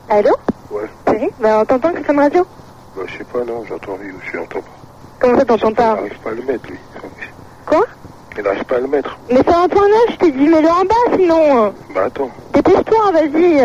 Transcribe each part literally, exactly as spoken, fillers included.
Allô? Ouais. Oui, bah on t'entend que c'est une radio? Bah je sais pas, non, j'entends lui, je n'entends pas. Comment ça t'entends pas? Il n'arrive pas à le mettre, lui. Quoi? Il n'arrive pas à le mettre. Mais c'est un point neuf, je t'ai dit, mets-le en bas sinon. Bah attends. Dépêche-toi, vas-y.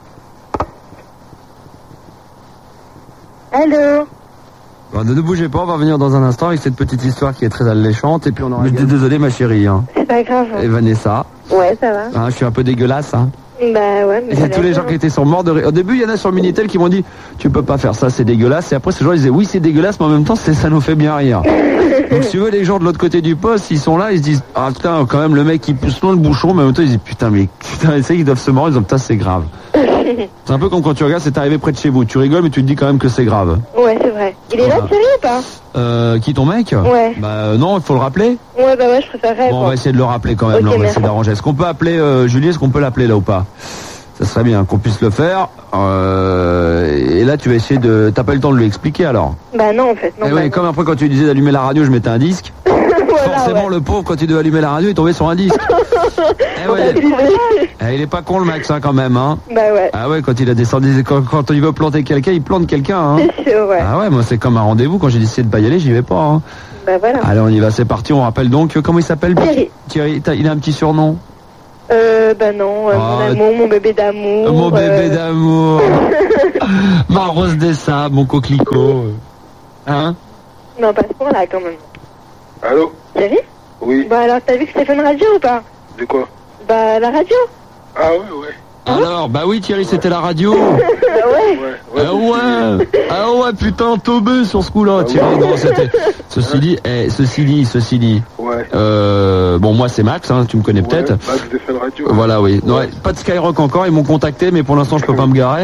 Allô? Bon, ne, ne bougez pas, on va revenir dans un instant avec cette petite histoire qui est très alléchante et puis on aura... Mais désolé ma chérie. Hein. C'est pas grave. Et Vanessa. Ouais, ça va. Hein, je suis un peu dégueulasse. Hein. Bah ouais, mais... Il y a tous les gens qui étaient sur mort de rire. Au début, il y en a sur Minitel qui m'ont dit tu peux pas faire ça, c'est dégueulasse. Et après, ces gens ils disaient oui, c'est dégueulasse, mais en même temps, c'est, ça nous fait bien rire. Donc, si tu veux, les gens de l'autre côté du poste, ils sont là, ils se disent ah putain, quand même, le mec il pousse loin le bouchon, mais en même temps, ils disent putain, mais putain, ils savent qu'ils doivent se mordre, ils disent putain, c'est grave. C'est un peu comme quand tu regardes, c'est arrivé près de chez vous. Tu rigoles, mais tu te dis quand même que c'est grave. Ouais, c'est vrai. Il est voilà. là, Thierry, ou pas? Euh, qui ton mec? Ouais. Bah euh, non, il faut le rappeler. Ouais, bah ouais, je préférerais. Bon, quoi. on va essayer de le rappeler quand même. Okay, là, on va merci. essayer d'arranger. Est-ce qu'on peut appeler euh, Julie? Est-ce qu'on peut l'appeler là ou pas? Ça serait bien qu'on puisse le faire. Euh, et là, tu vas essayer de... T'as pas eu le temps de lui expliquer alors? Bah non, en fait. Non, Eh bah, ouais, non. comme après quand tu disais d'allumer la radio, je mettais un disque. Voilà, Forcément, ouais. le pauvre, quand il devait allumer la radio, il tombait sur un disque. Eh ouais. Eh, il est pas con le Max hein, quand même. Hein. Bah ouais. Ah ouais, quand il a descendu, quand, quand il veut planter quelqu'un, il plante quelqu'un. Hein. C'est sûr, ouais. Ah ouais, moi c'est comme un rendez-vous. Quand j'ai décidé de pas y aller, j'y vais pas. Hein. Bah voilà. Allez, on y va, c'est parti. On rappelle donc, euh, comment il s'appelle? Thierry. Thierry, t'as- il a un petit surnom? Euh, bah non, euh, Ah, mon amour, mon bébé d'amour. Mon bébé euh, d'amour. Ma rose des sables, mon coquelicot. Hein? Non, pas à ce point-là, quand même. Allô? Thierry? Oui. Bah alors, t'as vu que c'était fait une radio ou pas? De quoi? Bah, la radio. Ah ouais, ouais. Alors, bah oui Thierry, c'était la radio. Bah ouais. Ouais, ouais. Ah ouais, ah ouais, putain, tombé sur ce coup-là, Thierry. Non, c'était... Ceci dit, eh, ceci dit, ceci dit. Ouais. Euh, bon, moi c'est Max, hein, tu me connais peut-être. Ouais, Max de Fun Radio. Voilà, oui. Non, ouais, pas de Skyrock encore, ils m'ont contacté, mais pour l'instant je peux pas me garer.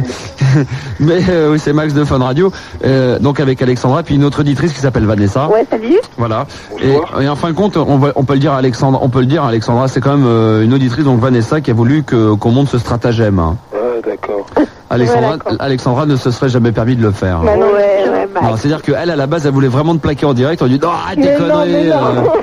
Mais euh, oui, c'est Max de Fun Radio. Euh, donc avec Alexandra, puis une autre auditrice qui s'appelle Vanessa. Ouais, salut. Voilà. Bonsoir. Et, et en fin de compte, on, va, on peut le dire à Alexandra, on peut le dire à Alexandra, c'est quand même euh, une auditrice, donc Vanessa, qui a voulu que, qu'on monte ce stratagème. Hein. Ah d'accord. Alexandra, Ouais, d'accord. Alexandra ne se serait jamais permis de le faire. Bah non, ouais, ouais, bah. Non, c'est-à-dire qu'elle, à la base, elle voulait vraiment te plaquer en direct. On dit non, arrête tes Mais non, conneries. mais non.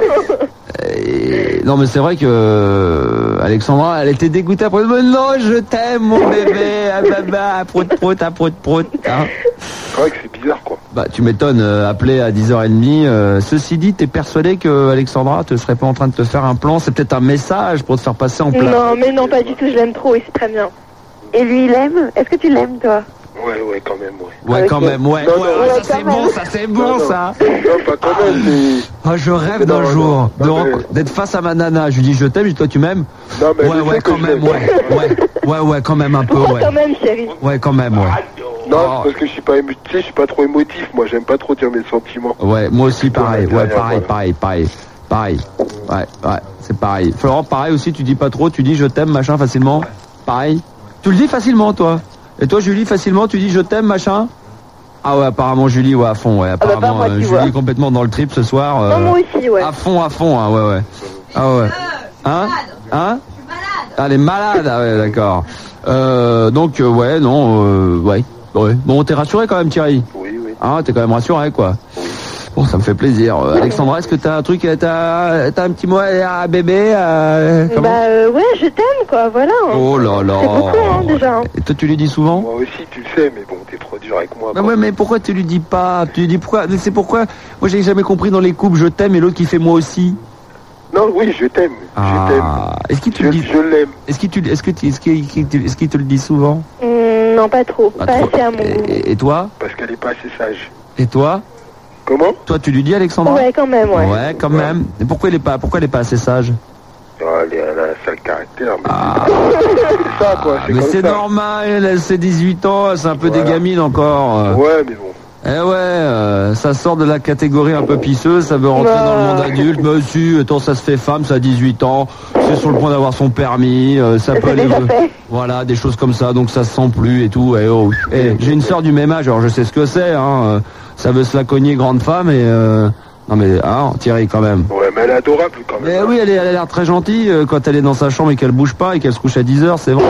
euh. Et- Non, mais c'est vrai que euh, Alexandra, elle était dégoûtée après. Mais non, je t'aime, mon bébé. Ah, baba, ah, prout, prout, ah, prout, prout. Hein. C'est vrai que c'est bizarre quoi. Bah, tu m'étonnes, euh, appeler à dix heures trente. Euh, ceci dit, t'es persuadé que Alexandra te serait pas en train de te faire un plan? C'est peut-être un message pour te faire passer en plat. Non, mais non, pas du tout, je l'aime trop et c'est très bien. Et lui, il aime? Est-ce que tu l'aimes, toi? Ouais, ouais, quand même, ouais. Ouais, Ok. quand même, ouais. Non, ouais, non, ouais, ouais, ça quand c'est même. bon, ça c'est bon, Non, non. ça. Non, pas quand même, mais... Ah, je rêve d'un Non, jour non, de non, renco- mais- d'être face à ma nana. Je lui dis je t'aime, je dis toi tu m'aimes. Non, mais Ouais, je ouais, sais que quand je même, l'aime. ouais, ouais, ouais, ouais, quand même un peu, ouais. Quand même, chérie. Ouais, quand même, ouais. Non, Oh. parce que je suis pas ému... tu sais, je suis pas trop émotif, moi, j'aime pas trop dire mes sentiments. Ouais, moi aussi pareil, ouais, Ouais, pareil, voilà. pareil, pareil, pareil. Ouais, ouais, c'est pareil. Florent, pareil aussi, tu dis pas trop, tu dis je t'aime, machin, facilement. Pareil. Tu le dis facilement, toi. Et toi, Julie, facilement, tu dis je t'aime, machin. Ah ouais, apparemment Julie, ouais, à fond, ouais, bah, apparemment moi, tu euh, Julie vois. est complètement dans le trip ce soir. euh, Non, moi aussi, ouais. À fond, à fond, hein, ouais, ouais. Ah ouais. Hein? Hein? Ah, elle est malade, ah ouais, d'accord. Euh, donc, euh, ouais, non, euh, ouais, ouais. Bon, t'es rassuré quand même, Thierry? Oui, oui. Ah, t'es quand même rassuré, quoi. Bon, ça me fait plaisir. Euh, Alexandra, est-ce que t'as un truc, euh, t'as, t'as un petit mot à, à bébé, euh, comment? Bah euh, ouais, je t'aime, quoi, voilà. hein. Oh là là. C'est beaucoup, hein, déjà. hein. Et toi, tu lui dis souvent? Moi aussi, tu le sais, mais bon, t'es trop dur avec moi. Bah quoi. ouais, mais pourquoi tu lui dis pas? Tu lui dis pourquoi? C'est pourquoi? Moi, j'ai jamais compris dans les couples, je t'aime, et l'autre qui fait moi aussi. Non, oui, je t'aime. Ah. Je t'aime. Est-ce qu'il te Je, le dit? je l'aime. Est-ce qu'il te, est-ce que tu, est-ce qu'il, est-ce qu'il te le dit souvent? Hum, non, pas trop. Pas Pas trop. assez à mon goût. Et, et toi? Parce qu'elle est pas assez sage. Et toi? Comment? Toi, tu lui dis, Alexandra? Ouais, quand même, ouais. Ouais, quand même. Et pourquoi elle est pas, pourquoi elle est pas assez sage? Oh, elle, est- elle a un sale caractère, mais Ah. c'est ça, quoi. C'est Mais comme c'est ça. normal, elle a ses dix-huit ans, c'est un peu Voilà. des gamines encore. euh. Ouais, mais bon. Eh ouais, euh, ça sort de la catégorie un peu pisseuse, ça veut rentrer Bah. dans le monde adulte. Monsieur, attends, ça se fait femme, ça a dix-huit ans, c'est sur le point d'avoir son permis, euh, ça Ça peut s'est aller... déjà fait. Voilà, des choses comme ça, donc ça se sent plus et tout. Eh oh. Eh, j'ai une sœur du même âge, alors je sais ce que c'est, hein. euh, Ça veut se la cogner grande femme et... Euh... Non mais, hein, Thierry, quand même. Ouais, mais elle est adorable, quand même. Mais oui, elle, est, elle a l'air très gentille euh, quand elle est dans sa chambre et qu'elle bouge pas et qu'elle se couche à dix heures, c'est vrai.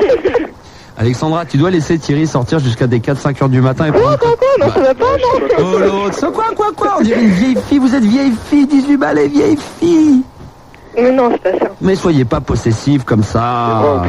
Alexandra, tu dois laisser Thierry sortir jusqu'à des quatre cinq heures du matin et Quoi, prendre... quoi, quoi? Non, ça va pas, non. Oh l'autre, c'est quoi, quoi, quoi? On dirait une vieille fille, vous êtes vieille fille, dix-huit balais, vieille fille. Mais non, c'est pas ça. Mais soyez pas possessive comme C'est vrai, ça. en plus, hein.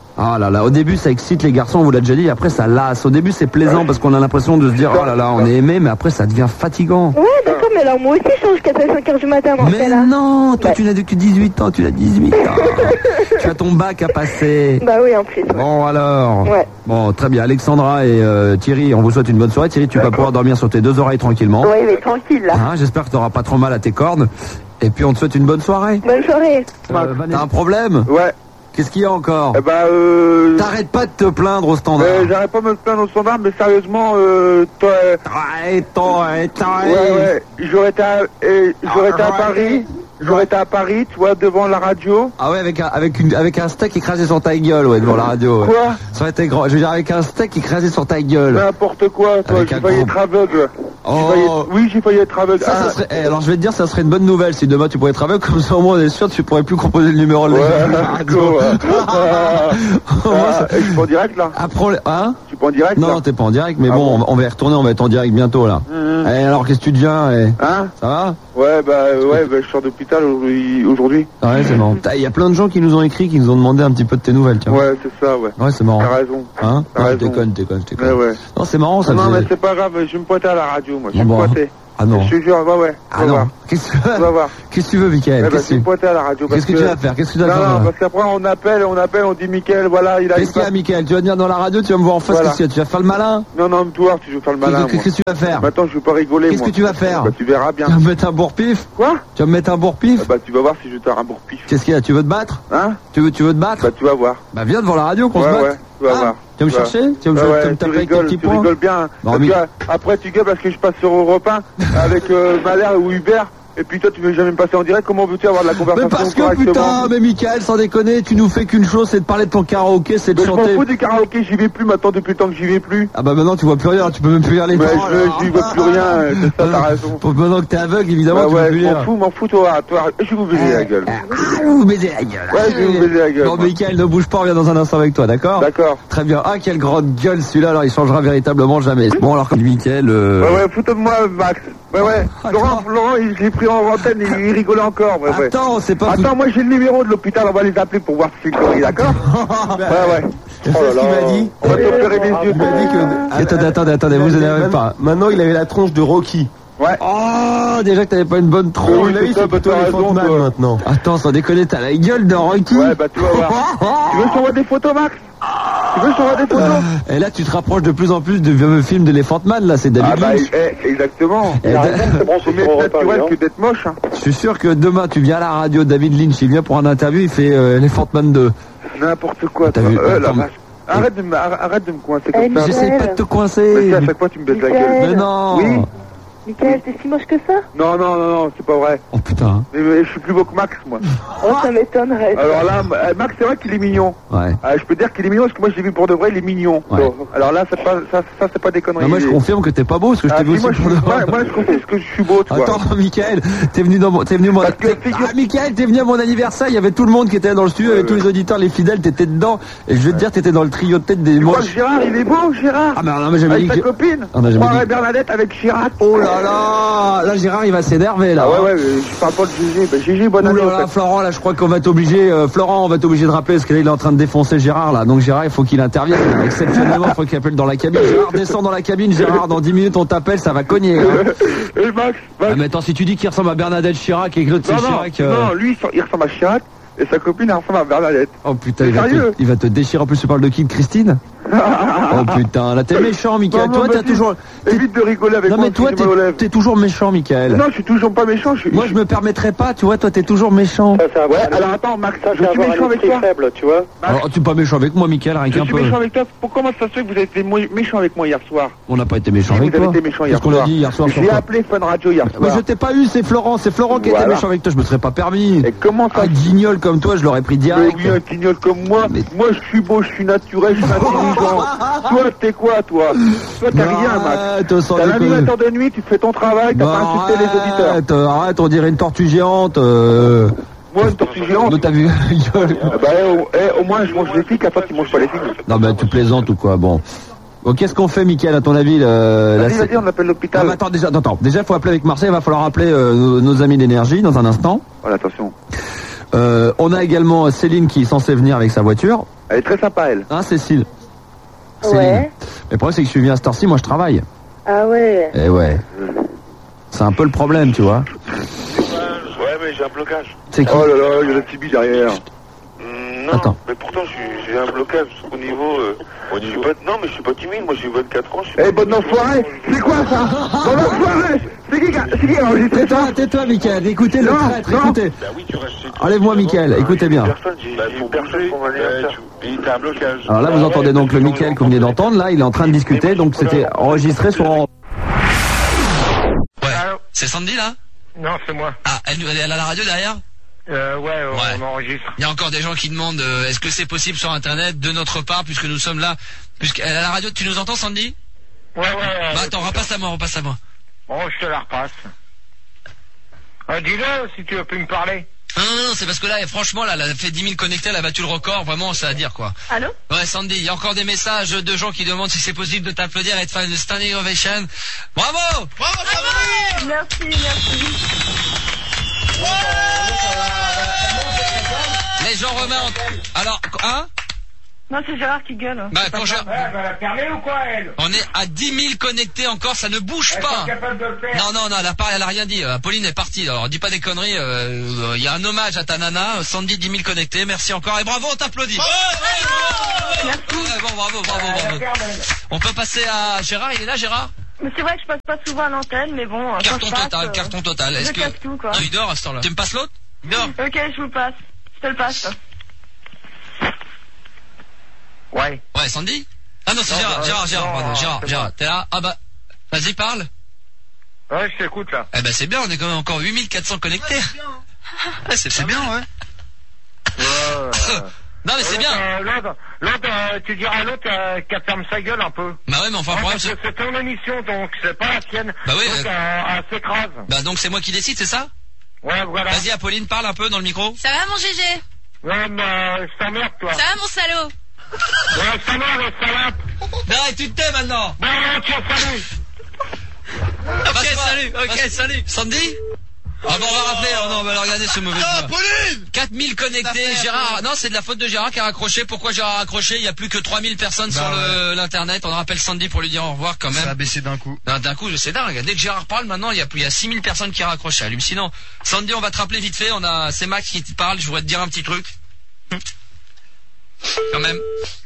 Ah là là, au début ça excite les garçons, on vous l'a déjà dit, après ça lasse. Au début c'est plaisant parce qu'on a l'impression de se dire oh là là, on est aimé, mais après ça devient fatigant. Ouais, d'accord, mais alors moi aussi je change jusqu'à cinq heures du matin dans ce Mais cas-là. non, toi Ouais. tu n'as que dix-huit ans, tu as dix-huit ans. Tu as ton bac à passer. Bah oui, en plus. Ouais. Bon alors. Ouais. Bon, très bien. Alexandra et euh, Thierry, on vous souhaite une bonne soirée. Thierry, tu vas pouvoir dormir sur tes deux oreilles tranquillement. Oui, mais tranquille là. Hein, j'espère que tu n'auras pas trop mal à tes cordes. Et puis on te souhaite une bonne soirée. Bonne soirée. Euh, T'as un problème? Ouais. Qu'est-ce qu'il y a encore? Eh ben, euh... T'arrêtes pas de te plaindre au standard. euh, J'arrête pas de me plaindre au standard, mais sérieusement, euh... Toi... euh, Ouais, toi, toi. Ouais, ouais. J'aurais été à... euh, J'aurais été à Paris. J'aurais été à Paris, tu vois, devant la radio. Ah ouais, avec un, avec une, avec un steak écrasé sur ta gueule, ouais, devant la radio. Ouais. Quoi? Ça aurait été grand. Je veux dire, avec un steak écrasé sur ta gueule. N'importe quoi, toi. Avec J'ai un failli gros- être aveugle. Oh. J'ai failli être- Oui, j'ai failli être aveugle. Ça, ça Ah, serait, eh, alors je vais te dire, ça serait une bonne nouvelle si demain tu pourrais être aveugle, comme ça au moins on est sûr que tu pourrais plus composer le numéro de Ouais, la radio. cool, ouais. Ah, Au moins, ah, ça- et je suis pas en direct, là? Apprends, les- hein? Je suis pas en direct, là? Non, t'es pas en direct, mais Ah bon, bon on va- on va y retourner, on va être en direct bientôt là. Mhm. Eh, alors qu'est-ce que tu deviens, eh Hein? Ça va? Ouais, bah, ouais, bah, je sors d'hôpital aujourd'hui. aujourd'hui. Ouais, c'est marrant. Il y a plein de gens qui nous ont écrit, qui nous ont demandé un petit peu de tes nouvelles, tiens. Ouais, c'est ça, ouais. Ouais, c'est marrant. T'as raison. Hein? T'as Ouais, je raison. déconne, je déconne, je déconne. Ouais, ouais. Non, c'est marrant, ça Non, faisait- mais c'est pas grave, je vais me pointer à la radio, moi. Je vais Bon, me bon. pointer. Ah non. Je te jure, ouais, ouais. Ah Tu vas non. voir. Qu'est-ce que tu Tu vas veux? voir. Qu'est-ce que tu veux, Mickaël? Eh ben, Qu'est-ce je vais me que pointer à la radio. qu'est-ce que tu vas faire? Qu'est-ce que tu vas Non, faire? non, parce qu'après, on appelle, on appelle, on dit Mickaël, voilà, il a Qu'est-ce qu'il y a, Mickaël? Tu vas venir dans la radio, tu vas me voir en face, Voilà. qu'est-ce qu'il y a? Tu vas faire le malin? Non, non, mais toi, tu veux faire le malin, Qu'est-ce moi. que tu vas faire? Maintenant, je veux pas rigoler, Qu'est-ce moi. que tu vas faire? Bah, tu verras bien. Tu vas me mettre un bourre-pif? Quoi? Tu vas me mettre un bourre-pif? Ah, Bah, tu vas voir si je vais te faire un bourre-pif. Qu'est-ce qu'il y a? Tu veux te battre? Hein? Tu veux, tu veux te battre? Bah, tu vas voir. Bah viens devant la radio qu'on Ouais, se batte. ouais, tu vas Ah, voir. Tu vas me Tu vas- chercher? Tu vas me, Ouais, tu vas ouais, me tu taper avec tes rigoles, petits tu points? rigoles bien. Non, Parce mais- que, après, tu gueules parce que je passe sur Europe un avec euh, Malher ou Hubert. Et puis toi, tu veux jamais me passer en direct. Comment veux-tu avoir de la conversation Mais parce que correctement? putain, mais Mickaël, sans déconner, tu nous fais qu'une chose, c'est de parler de ton karaoké, c'est de Mais je m'en chanter. fous du karaoké, j'y vais plus maintenant depuis le temps que j'y vais plus. Ah bah maintenant tu vois plus rien, tu peux même plus lire les Mais paroles. je j'y vois plus rien, euh, c'est ça, t'as raison. Pour maintenant que t'es aveugle, évidemment, Bah tu peux ouais, plus je m'en lire. fous, m'en fous toi, toi, je vais vous baiser la gueule. Ah, vous baisez la gueule. Ouais, je vais vous baiser la gueule. Non, moi. Mickaël, ne bouge pas, on revient dans un instant avec toi, d'accord? D'accord. Très bien. Ah, quelle grande gueule celui-là, alors il changera véritablement jamais. Bon, alors comme Mickaël, euh... Ouais, ouais, foutez de moi, Max. Ouais, ouais. Ah, Laurent, attends. Laurent, il- je l'ai pris en antenne, il, il rigolait encore. Ouais, ouais. Attends, c'est pas Attends, moi j'ai le numéro de l'hôpital, on va les appeler pour voir si c'est une connerie, d'accord? Ouais, ouais. C'est ce qu'il m'a dit. On va t'opérer les yeux. Il m'a dit que. Attendez, attendez, attendez, vous énervez pas. Maintenant, il avait la tronche de Rocky. Ouais. Oh, déjà que t'avais pas une bonne Oh, tronche. oui, Là, il c'est ça, fait bah, plutôt t'as les raison, Fantman toi. maintenant. Attends, sans déconner, t'as la gueule de Rocky. Ouais, bah tu vas voir. Tu veux que je t'envoie des photos, Max? Tu veux que je t'envoie des photos? Et là, tu te rapproches de plus en plus du vieux film de l'Elephant Man, là, c'est David Ah bah, Lynch. eh, exactement. Et da- C'est mieux d'être naturel que d'être moche. Hein. Je suis sûr que demain, tu viens à la radio, David Lynch, il vient pour un interview, il fait euh, Elephant Man deux. N'importe quoi, T'as toi. vu- Euh, la attends, vache. Arrête de me, arrête de me coincer comme Eh, ça. J'essaie pas de te Mais coincer. si à chaque fois tu me baisses la gueule. Mais non. Oui. Mickaël, t'es si moche que ça? Non, non, non, non, c'est pas vrai. Oh putain. Mais, mais je suis plus beau que Max, moi. Oh, ça m'étonnerait. Alors là, euh, Max, c'est vrai qu'il est mignon. Ouais. Ah, je peux dire qu'il est mignon parce que moi, je l'ai vu pour de vrai, il est mignon. Ouais. Donc, alors là, c'est pas, ça, ça c'est pas des conneries. Non, moi, je Il est- confirme que t'es pas beau, parce que je Ah, t'ai vu si, aussi moi, pour je, le moi, moi, je confesse que je suis beau, tu vois. Attends, Mickaël, t'es venu dans mon, t'es venu mon, Parce que t'es- figure- ah, Mickaël, t'es venu à mon anniversaire, il y avait tout le monde qui était dans le studio, il y avait Ouais, tous ouais. les auditeurs, les fidèles, t'étais dedans, et je veux te dire, t'étais dans le trio de tête des Tu crois moches. que Gérard, il est beau, Gérard? Ah, mais non, mais j'avais Avec dit sa que... copine? Ah, non, j'avais Croirait dit- Bernadette avec Chirac. Oh là là, là, Gérard, il va s'énerver, là. Ah ouais, ouais, mais je parle pas de Gégé. Ben, Gégé, bonne Ouh année, là au là, fait. Florent, là, je crois qu'on va t'obliger, euh, Florent, on va t'obliger de rappeler, parce que là, il est en train de défoncer Gérard, là. Donc, Gérard, il faut qu'il intervienne. Là. Exceptionnellement, il faut qu'il appelle dans la cabine. Gérard, descend dans la cabine, Gérard, dans dix minutes, on t'appelle, ça va cogner, hein. Et Max, Ah, Max. mais attends, si tu dis qu'il ressemble à Bernadette Chirac et que l'autre, c'est Non, non, Chirac, euh, non, lui, il ressemble à Chirac. Et sa copine, elle ressemble à Bernadette. oh putain, C'est il va, te, sérieux il va te déchirer. En plus, tu parles de qui? De Christine? Oh putain, là, t'es méchant, Mickaël. Non, Toi, non, t'as vas-y. toujours, t'es- Évite de rigoler avec non, moi. mais toi, parce que j'ai mal aux t'es, lèvres. t'es toujours méchant, Mickaël. Non, je suis toujours pas méchant. Je suis... Moi, je me permettrais pas, tu vois, toi, t'es toujours méchant. Ça, c'est Ouais, avoir alors attends, Max, ça, je c'est suis avoir méchant un avec esprit toi. faible, tu vois. Alors, tu es pas méchant avec moi, Mickaël, rien Je qu'un suis peu. méchant avec toi. Pour comment ça se fait que vous avez été mo- méchant avec moi hier soir? On n'a pas été méchant Vous avec avez toi. été méchant hier Qu'est-ce qu'on a soir. dit hier soir Je sur l'ai toi? appelé Fun Radio hier Mais soir. je t'ai pas eu, c'est Florent, c'est Florent qui était Voilà. méchant avec toi, je me serais pas permis. Et comment ça Un se guignol comme toi, je l'aurais pris Mais direct. oui, un guignol comme moi. Mais- Moi, je suis beau, je suis naturel, je suis intelligent. Toi, t'es quoi, toi? Toi, t'as rien, Max. Arrête, sans T'es un déconner. animateur de nuit, tu fais ton travail, t'as Bah, pas insulté les auditeurs. arrête, euh, arrête, on dirait une tortue géante. Euh... Moi, une tortue géante. Mais t'as vu la gueule. Ah bah, eh, au, eh, au moins, je mange les flics, à toi, tu manges pas les flics. Non, bah tu plaisantes ou quoi? Bon. Bon, qu'est-ce qu'on fait, Mickaël, à ton avis le, la- Vas-y, vas-y, on appelle Non, l'hôpital. mais attends, déjà, attends, attends. Déjà, il faut appeler avec Marseille, il va falloir appeler euh, nos, nos amis d'énergie dans un instant. Voilà, attention. Euh, on a également Céline qui est censée venir avec sa voiture. Elle est très sympa, elle. Hein, Cécile. Céline. Ouais. Mais le problème, c'est que je suis venu à cette heure-ci, moi je travaille. Ah ouais. Et ouais. C'est un peu le problème, tu vois. Ouais, mais j'ai un blocage. C'est qui? Oh là là, il y a le Tibi derrière. Mm, non, Attends. mais pourtant j'ai un blocage au niveau... Euh, au niveau... Pas, non, mais je suis pas timide, moi j'ai vingt-quatre ans. Eh, hey, bonne enfoirée. C'est quoi ça? Bonne enfoirée. C'est qui qui a c'est qui a enregistré ça? Tais-toi, tais-toi, Mickaël. Écoutez le Non, traître, non. écoutez. Bah oui, tu restes chez toi. Enlève-moi, Mickaël, écoutez bien. Personne, j'ai bah, personne pour anniversaire. Et t'as un blocage. Alors là, vous entendez donc le Mickaël que vous venez d'entendre. Là, il est en train de discuter, donc c'était enregistré sur... Ouais. C'est Sandy là? Non, c'est moi. Ah, elle, elle a la radio derrière? Euh, ouais, on, Ouais. on enregistre. Il y a encore des gens qui demandent euh, est-ce que c'est possible sur internet de notre part puisque nous sommes là. Puisqu'elle a la radio, tu nous entends Sandy? Ouais, ouais. Euh, Bah attends, repasse à moi, repasse à moi. Bon, je te la repasse. Euh, dis-le si tu veux plus me parler. Non, non, non, c'est parce que là, franchement, là, elle a fait dix mille connectés, elle a battu le record, vraiment, ça à dire quoi. Allô? Ouais, Sandy, il y a encore des messages de gens qui demandent si c'est possible de t'applaudir et de faire une standing ovation. Bravo! Bravo, Sandy! Merci, merci. Les gens remontent. Alors, hein? Non, c'est Gérard qui gueule. Bah, quand je... Ouais, elle va la fermer ou quoi, elle? On est à dix mille connectés encore, ça ne bouge Elle pas. est capable de le faire. Non, non, non, elle a, pas, elle a rien dit. Euh, Pauline est partie. Alors, dis pas des conneries. Il euh, euh, y a un hommage à ta nana. Sandy, dix mille connectés. Merci encore. Et bravo, on t'applaudit. Ouais, bon, bravo, bravo, Elle bravo. la ferme, elle. On peut passer à Gérard. Il est là, Gérard? Mais c'est vrai que je passe pas souvent à l'antenne, mais bon, quand Carton je passe, total, euh, carton total. Est-ce je que... casse tout, quoi. Ah, il dort à ce temps-là. Tu me passes l'autre? Il dort. Ok, je vous le passe. Je te le passe. Ouais. Ouais, Sandy? Ah non, c'est Non, Gérard, bah, Gérard, Gérard, non, pardon, Gérard, c'est Gérard. bon. T'es là? Ah bah, vas-y, parle. Ouais, je t'écoute, là. Eh ben, c'est bien, on est quand même encore huit mille quatre cents connectés. Ouais, c'est c'est bien, ouais. Ouais, ouais. Non, mais c'est bien. Euh, L'autre, l'autre, euh, tu diras à l'autre euh, qu'elle ferme sa gueule un peu. Bah ouais, mais enfin, le Ouais, problème, parce c'est... que c'est ton émission, donc c'est pas la tienne. Bah oui, Donc, euh- euh, elle s'écrase. Bah donc c'est moi qui décide, c'est ça? Ouais, voilà. Vas-y, Apolline, parle un peu dans le micro. Ça va mon Gégé? Ouais, mais euh, je t'emmerde, toi. Ça va mon salaud? Ouais, ça va, le salope. Non, et tu te tais maintenant. Bon, tiens, salut. Ok, salut, ok, salut. Sandy? Ah bon, on va rappeler, oh non, on va le regarder ce mauvais Ah, jeu. Pauline! quatre mille connectés, Gérard. Non, c'est de la faute de Gérard qui a raccroché. Pourquoi Gérard a raccroché? Il y a plus que trois mille personnes sur le- l'internet. On rappelle Sandy pour lui dire au revoir quand même. Ça a baissé d'un coup. Non, d'un coup, c'est dingue. Dès que Gérard parle, maintenant, il y a plus, il y a six mille personnes qui raccrochent. C'est hallucinant. Sandy, on va te rappeler vite fait. On a, c'est Max qui te parle. Je voudrais te dire un petit truc. Quand même.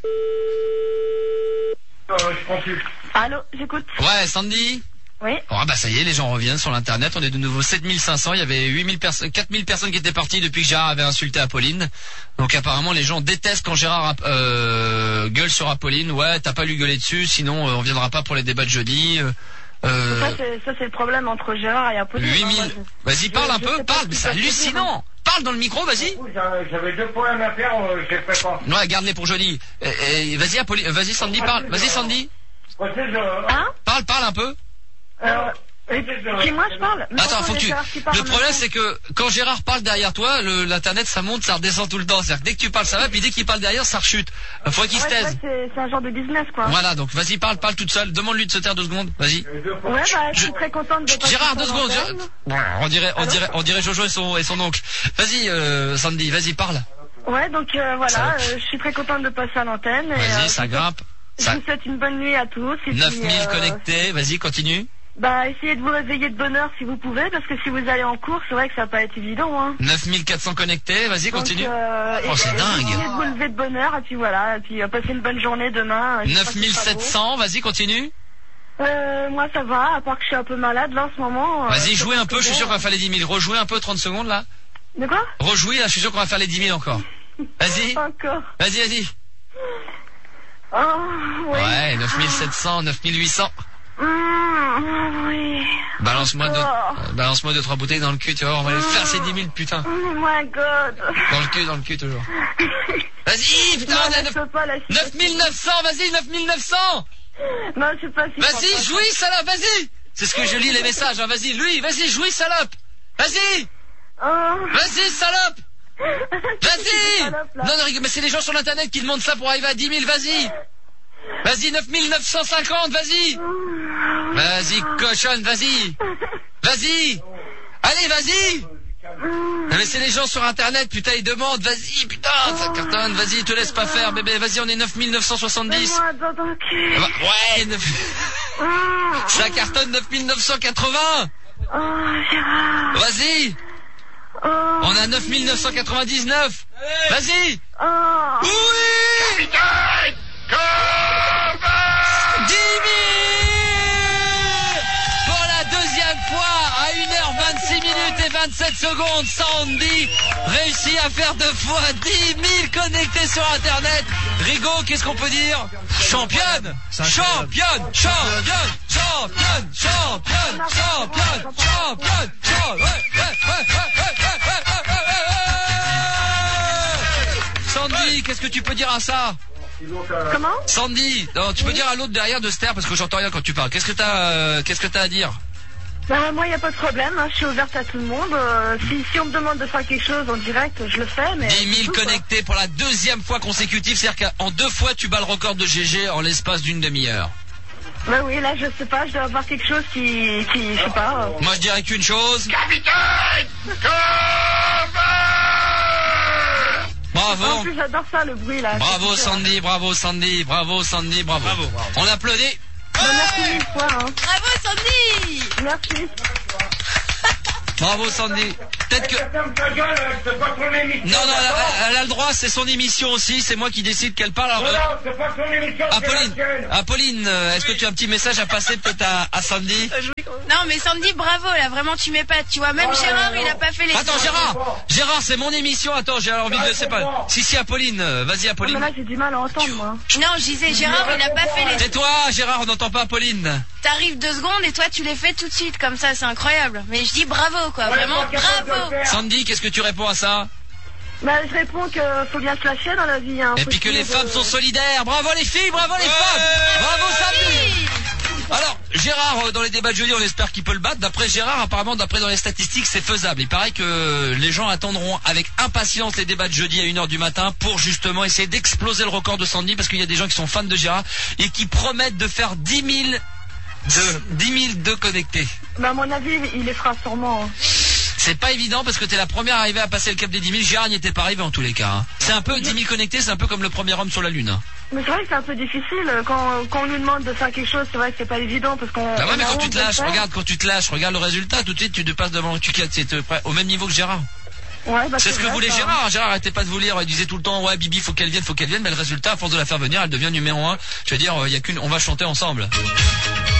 Euh, je prends plus. Allô, j'écoute. Ouais, Sandy. Oui. Oh, bah ça y est, les gens reviennent sur l'internet. On est de nouveau sept mille cinq cents. Il y avait huit mille personnes, quatre mille personnes qui étaient parties depuis que Gérard avait insulté Apolline. Donc apparemment, les gens détestent quand Gérard euh, gueule sur Apolline. Ouais, t'as pas lui gueuler dessus, sinon euh, on viendra pas pour les débats de jeudi. Euh, euh, Ça, c'est, ça, c'est le problème entre Gérard et Apolline. huit Hein, mille. moi, je- Vas-y, parle un je peu, sais pas parle. ce Mais qui c'est va se dire, hallucinant. Parle dans le micro, vas-y. J'avais j'avais deux points à faire, euh, j'ai fait pas. Ouais, garde-les pour jeudi. Et, et, vas-y, Apolline, vas-y, Sandy, parle. Vas-y, Sandy. Ouais, c'est je- Hein? Parle, parle un peu. Euh, et- qui, moi, je parle? Mais Attends, pourquoi faut que tu... Gérard qui parle Le en problème, même temps? c'est que quand Gérard parle derrière toi, le- l'internet, ça monte, ça redescend tout le temps. C'est-à-dire que dès que tu parles, ça va, puis dès qu'il parle derrière, ça rechute. Faut qu'il se Ouais, c'est vrai taise. que c'est, c'est un genre de business, quoi. Voilà, donc vas-y, parle, parle toute seule. Demande-lui de se taire deux secondes. Vas-y. Ouais, bah, je suis très contente de passer Gérard, sur deux secondes. l'antenne. Gérard- On dirait, on dirait, on dirait Jojo et son, et son oncle. Vas-y, euh, Sandy, vas-y, parle. Ouais, donc euh, voilà, Ça- euh, je suis très contente de passer à l'antenne. et, Vas-y, euh, ça je- grimpe. Je Ça... vous souhaite une bonne nuit à tous. et neuf puis, mille euh, connectés. Vas-y, continue. Bah, essayez de vous réveiller de bonne heure si vous pouvez, parce que si vous allez en cours, c'est vrai que ça va pas être évident, hein. neuf mille quatre cents connectés. Vas-y, Donc, continue. euh, Oh, c'est et- dingue. Essayez de vous lever de bonne heure, et puis voilà, et puis euh, passez une bonne journée demain. euh, neuf mille sept cents. Vas-y, continue. Euh, moi ça va, à part que je suis un peu malade là en ce moment. euh, Vas-y, c'est jouez un peu. Je suis sûr qu'on va bon. faire les dix mille. Rejouez un peu, trente secondes, là. De quoi? Rejouez, là, je suis sûr qu'on va faire les dix mille encore. Vas-y. Encore. Vas-y, vas-y. Oh, oui. Ouais, neuf mille sept cents, neuf mille huit cents. Mmh, oui. Balance-moi deux, Encore. euh, balance-moi deux, trois bouteilles dans le cul, tu vois, on va les faire ces dix mille, putain. Oh my god. Dans le cul, dans le cul, toujours. Vas-y, putain, Non, on a mais je peux pas, là, je suis neuf mille neuf cents, vas-y, neuf mille neuf cents. Non, je sais pas si. Vas-y, jouis, salope, vas-y. C'est ce que je lis les messages, hein, vas-y, lui, vas-y, jouis, salope. Vas-y, Oh. vas-y, salope. Vas-y. Salope, là. Non, non, rigole, mais c'est les gens sur l'internet qui demandent ça pour arriver à dix mille, vas-y. Vas-y, neuf mille neuf cent cinquante, vas-y. Vas-y, cochonne, vas-y. Vas-y. Allez, vas-y. Non mais c'est les gens sur internet, putain, ils demandent, vas-y, putain, ça cartonne, vas-y, te laisse pas faire, bébé, vas-y, on est neuf mille neuf cent soixante-dix. Mets-moi dans ton cul. Bah, ouais, neuf... ça cartonne neuf mille neuf cent quatre-vingts. Oh, Gérard. Vas-y. Oh. On a neuf mille neuf cent quatre-vingt-dix-neuf. Vas-y. Oh. Oui. Capitaine, dix mille pour la deuxième fois à une heure vingt-six minutes et vingt-sept secondes. Sandy réussit à faire deux fois dix mille connectés sur internet. Rigo, qu'est-ce qu'on peut dire? Championne, championne, championne, championne, championne, championne, championne, championne. Ouais, ouais, ouais, ouais, ouais, ouais, ouais, ouais. Sandy, qu'est-ce que tu peux dire à ça? Comment? Sandy, non, tu peux dire à l'autre derrière de se taire parce que j'entends rien quand tu parles. Qu'est-ce que t'as, euh, qu'est-ce que t'as à dire? Bah, moi, il n'y a pas de problème, hein. Je suis ouverte à tout le monde. Euh, si, si on me demande de faire quelque chose en direct, je le fais. Mais dix mille connectés pour la deuxième fois consécutive, c'est-à-dire qu'en deux fois, tu bats le record de G G en l'espace d'une demi-heure. Bah oui, là, je sais pas, je dois avoir quelque chose qui, qui je sais pas. Euh... Moi, je dirais qu'une chose. capitaine, Bravo. En plus, j'adore ça, le bruit, là. Bravo Sandy, bravo Sandy, bravo Sandy, bravo. Bravo, bravo. On applaudit. Bah, merci mille fois, hein. Bravo Sandy. Merci. Bravo Sandy. Peut-être que... Non, non, elle, elle a le droit, c'est son émission aussi, c'est moi qui décide qu'elle parle. Alors, euh... Apolline, Apolline, est-ce que tu as un petit message à passer peut-être à, à Sandy? Non mais Sandy, bravo, là, vraiment tu m'épates, tu vois, même Gérard, il a pas fait les... Attends Gérard, Gérard, c'est mon émission, attends, j'ai envie de... C'est pas... Si, si, Apolline, vas-y Apolline. Non, mais là, j'ai du mal à entendre, moi. Non, je disais, Gérard, il a pas fait les... Tais-toi Gérard, on n'entend pas Apolline. T'arrives deux secondes et toi tu les fais tout de suite, comme ça, c'est incroyable. Mais je dis bravo, quoi, vraiment, bravo. Sandy, qu'est-ce que tu réponds à ça? Bah, je réponds que faut bien se lâcher dans la vie, hein. Et Faut puis que les essayer femmes de- sont solidaires. Bravo les filles, bravo les femmes. Bravo Sandy. Alors, Gérard, dans les débats de jeudi, on espère qu'il peut le battre. D'après Gérard, apparemment, d'après dans les statistiques, c'est faisable. Il paraît que les gens attendront avec impatience les débats de jeudi à une heure du matin pour justement essayer d'exploser le record de Sandy, parce qu'il y a des gens qui sont fans de Gérard et qui promettent de faire dix mille de, dix mille de connectés. Bah, à mon avis, il les fera sûrement, hein. C'est pas évident parce que t'es la première arrivée à passer le cap des dix mille. Gérard n'y était pas arrivé en tous les cas, hein. C'est un peu dix mille connectés, c'est un peu comme le premier homme sur la Lune, hein. Mais c'est vrai que c'est un peu difficile. Quand, quand on nous demande de faire quelque chose, c'est vrai que c'est pas évident parce qu'on... Bah ouais, on mais a quand tu honte te de le lâches, faire. regarde, quand tu te lâches, regarde le résultat, tout de suite tu te passes devant, tu es au même niveau que Gérard. Ouais, bah, C'est ce que vrai, voulait ça. Gérard. Gérard arrêtait pas de vous lire, il disait tout le temps, ouais, Bibi, faut qu'elle vienne, faut qu'elle vienne, mais le résultat, à force de la faire venir, elle devient numéro un. Je veux dire, il y a qu'une, on va chanter ensemble.